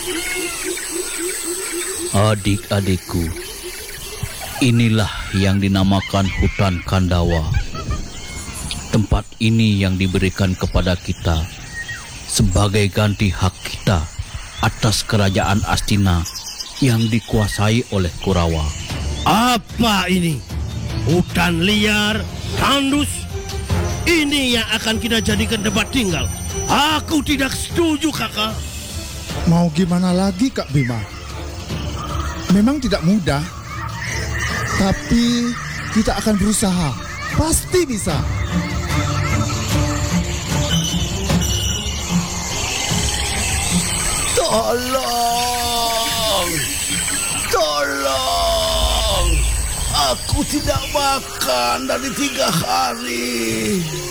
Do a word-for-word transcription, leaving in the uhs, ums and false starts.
Adik-adikku, inilah yang dinamakan hutan Kandawa. Tempat ini yang diberikan kepada kita sebagai ganti hak kita atas kerajaan Astina yang dikuasai oleh Kurawa. Apa ini? Hutan liar, tandus? Ini yang akan kita jadikan tempat tinggal. Aku tidak setuju, kakak. Mau gimana lagi, Kak Bima? Memang tidak mudah, tapi kita akan berusaha. Pasti bisa. Tolong! Tolong! Aku tidak makan dari tiga hari.